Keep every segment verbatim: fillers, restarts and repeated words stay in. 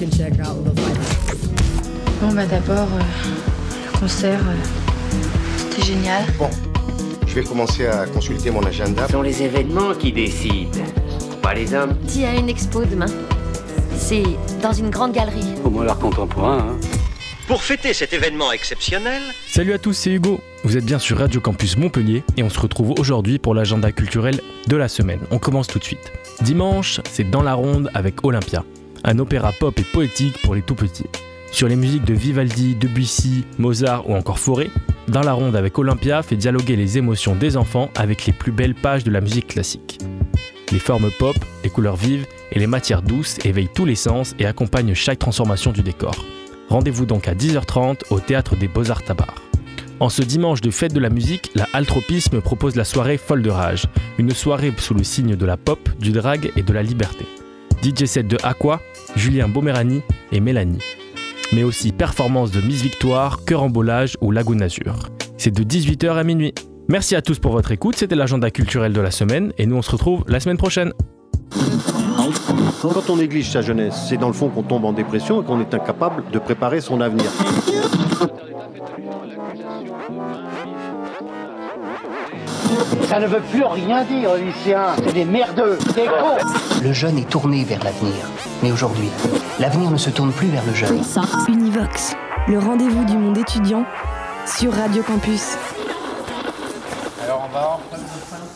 can check out Love Life. Bon bah d'abord, euh, le concert, euh, c'était génial. Bon, je vais commencer à consulter mon agenda. Ce sont les événements qui décident, pas les hommes. Il y a une expo demain. C'est dans une grande galerie. Au moins l'art contemporain, hein. Pour fêter cet événement exceptionnel... Salut à tous, c'est Hugo. Vous êtes bien sur Radio Campus Montpellier et on se retrouve aujourd'hui pour l'agenda culturel de la semaine. On commence tout de suite. Dimanche, c'est Dans la Ronde avec Olympia, un opéra pop et poétique pour les tout-petits. Sur les musiques de Vivaldi, Debussy, Mozart ou encore Fauré, Dans la Ronde avec Olympia fait dialoguer les émotions des enfants avec les plus belles pages de la musique classique. Les formes pop, les couleurs vives et les matières douces éveillent tous les sens et accompagnent chaque transformation du décor. Rendez-vous donc à dix heures trente au Théâtre des Beaux-Arts Tabar. En ce dimanche de fête de la musique, la Altropisme propose la soirée Folle de Rage, une soirée sous le signe de la pop, du drag et de la liberté. D J set de Aqua, Julien Bomerani et Mélanie. Mais aussi performance de Miss Victoire, Cœur-en-Bolage ou Lagoon Azur. C'est de dix-huit heures à minuit. Merci à tous pour votre écoute, c'était l'agenda culturel de la semaine et nous on se retrouve la semaine prochaine. Quand on néglige sa jeunesse, c'est dans le fond qu'on tombe en dépression et qu'on est incapable de préparer son avenir. Ça ne veut plus rien dire, lycéens. C'est des merdeux, des cons. Le jeune est tourné vers l'avenir. Mais aujourd'hui, l'avenir ne se tourne plus vers le jeune. Univox, le rendez-vous du monde étudiant sur Radio Campus. Alors on va en prendre le prince.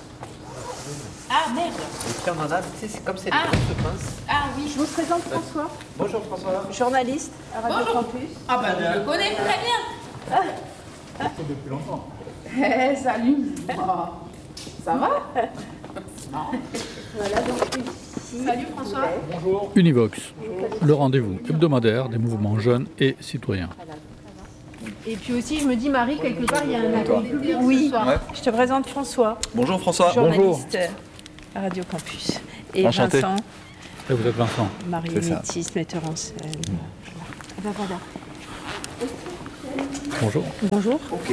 Ah merde. Tu sais, c'est comme c'est ah. le prince. Ah oui, je vous présente François. Bonjour François. Journaliste à Radio Bonjour. Campus. Ah bah je le connais très bien. Ah. C'est depuis longtemps. Eh, salut. Oh. Ça va? Non. Voilà donc ici. Salut François. Bonjour. Univox, le rendez-vous hebdomadaire des mouvements jeunes et citoyens. Et puis aussi, je me dis, Marie, quelque part, il y a un accueil public oui. ce soir. Ouais. Je te présente François. Bonjour François. Journaliste Bonjour. à Radio Campus. Et Enchanté. Vincent. Et vous êtes Vincent. Marionnettiste, metteur en scène. Mmh. Ben voilà. Bonjour. Bonjour. Ok.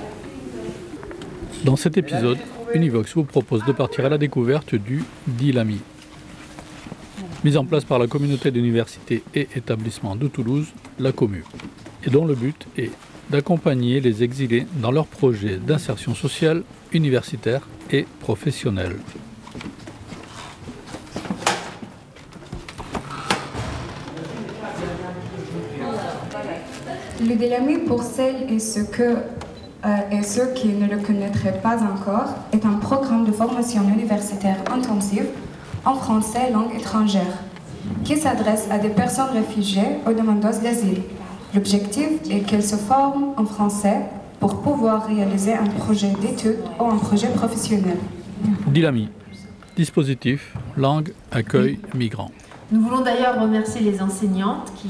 Dans cet épisode, Univox vous propose de partir à la découverte du Dilami. Mise en place par la communauté d'universités et établissements de Toulouse, la Commu, et dont le but est d'accompagner les exilés dans leurs projets d'insertion sociale, universitaire et professionnelle. Le Dilami, pour celles et ceux, que, euh, et ceux qui ne le connaîtraient pas encore, est un programme de formation universitaire intensive en français langue étrangère qui s'adresse à des personnes réfugiées ou demandeuses d'asile. L'objectif est qu'elles se forment en français pour pouvoir réaliser un projet d'études ou un projet professionnel. Dilami, dispositif, langue, accueil, migrants. Nous voulons d'ailleurs remercier les enseignantes qui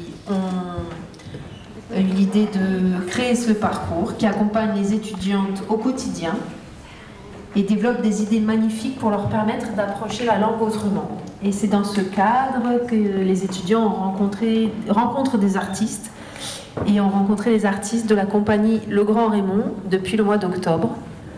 ont eu l'idée de créer ce parcours, qui accompagnent les étudiantes au quotidien et développent des idées magnifiques pour leur permettre d'approcher la langue autrement. Et c'est dans ce cadre que les étudiants ont rencontré, rencontrent des artistes et ont rencontré les artistes de la compagnie Le Grand Raymond depuis le mois d'octobre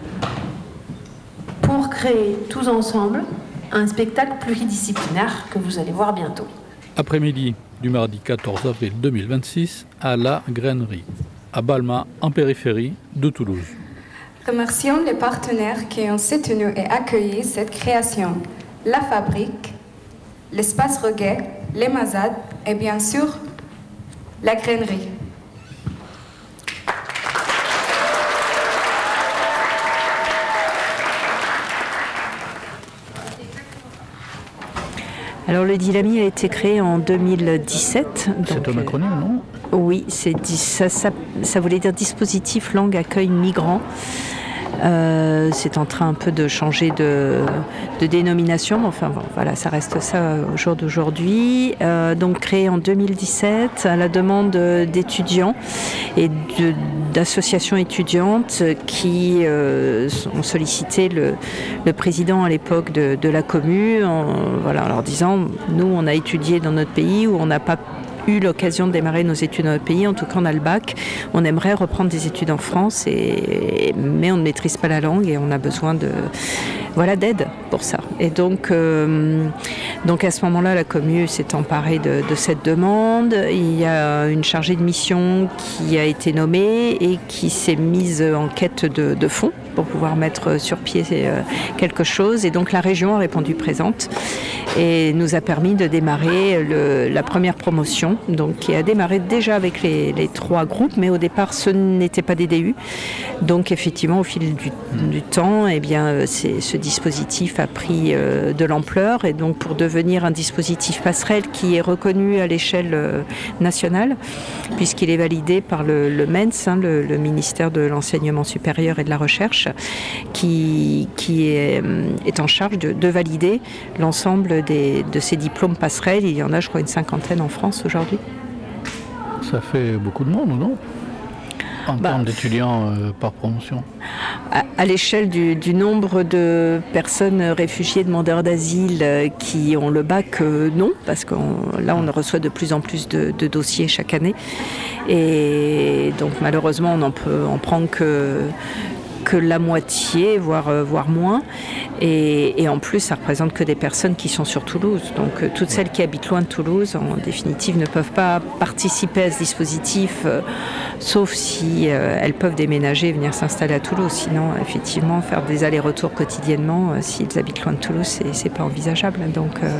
pour créer tous ensemble un spectacle pluridisciplinaire que vous allez voir bientôt. Après-midi du mardi quatorze avril deux mille vingt-six à La Grainerie, à Balma, en périphérie de Toulouse. Remercions les partenaires qui ont soutenu et accueilli cette création. La Fabrique, l'Espace Reguet, les Mazades et bien sûr, La Grainerie. Alors le Dilami a été créé en deux mille dix-sept. C'est un acronyme, non ? Oui, c'est, ça, ça, ça voulait dire dispositif langue accueil migrant. Euh, c'est en train un peu de changer de, de dénomination, mais enfin bon, voilà, ça reste ça au jour d'aujourd'hui. Euh, donc créé en deux mille dix-sept à la demande d'étudiants et de, d'associations étudiantes qui euh, ont sollicité le, le président à l'époque de, de la Commu, en, voilà, en leur disant, nous on a étudié dans notre pays où on n'a pas eu l'occasion de démarrer nos études dans notre pays. En tout cas, on a le bac. On aimerait reprendre des études en France, et, mais on ne maîtrise pas la langue et on a besoin de, voilà, d'aide pour ça. Et donc, euh, donc à ce moment-là, la Commu s'est emparée de, de cette demande. Il y a une chargée de mission qui a été nommée et qui s'est mise en quête de, de fonds pour pouvoir mettre sur pied quelque chose. Et donc la région a répondu présente et nous a permis de démarrer le, la première promotion, donc qui a démarré déjà avec les, les trois groupes, mais au départ ce n'était pas des D U. Donc effectivement au fil du, du temps, eh bien, c'est, ce dispositif a pris euh, de l'ampleur, et donc pour devenir un dispositif passerelle qui est reconnu à l'échelle euh, nationale, puisqu'il est validé par le, le M E N S, hein, le, le ministère de l'Enseignement supérieur et de la Recherche, qui, qui est, est en charge de, de valider l'ensemble des, de ces diplômes passerelles. Il y en a, je crois, une cinquantaine en France aujourd'hui. Ça fait beaucoup de monde, ou non ? En bah, termes d'étudiants euh, par promotion. À, à l'échelle du, du nombre de personnes réfugiées, demandeurs d'asile euh, qui ont le bac, euh, non, parce que là on reçoit de plus en plus de, de dossiers chaque année. Et donc malheureusement on n'en peut en prendre que... que la moitié, voire, euh, voire moins. Et, et en plus, ça ne représente que des personnes qui sont sur Toulouse. Donc euh, toutes celles qui habitent loin de Toulouse, en définitive, ne peuvent pas participer à ce dispositif, euh, sauf si euh, elles peuvent déménager et venir s'installer à Toulouse. Sinon, effectivement, faire des allers-retours quotidiennement, euh, s'ils habitent loin de Toulouse, c'est, c'est pas envisageable. Donc... Euh,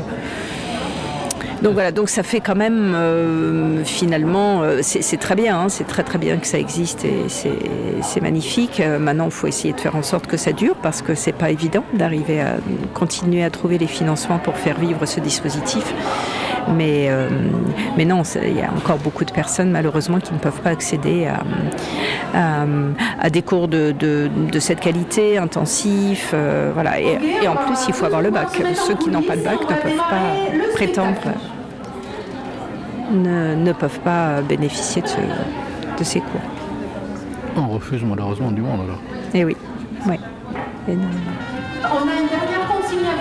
Donc voilà, donc ça fait quand même euh, finalement, euh, c'est, c'est très bien, hein, c'est très très bien que ça existe et c'est, c'est magnifique. Euh, maintenant, il faut essayer de faire en sorte que ça dure, parce que c'est pas évident d'arriver à continuer à trouver les financements pour faire vivre ce dispositif. Mais, euh, mais non, il y a encore beaucoup de personnes malheureusement qui ne peuvent pas accéder à, à, à des cours de, de, de cette qualité, intensifs. Euh, voilà. et, et en plus, il faut avoir le bac. Ceux qui n'ont pas le bac ne peuvent pas prétendre, ne, ne peuvent pas bénéficier de, ce, de ces cours. On refuse malheureusement du monde alors. Eh oui, oui. Et on a une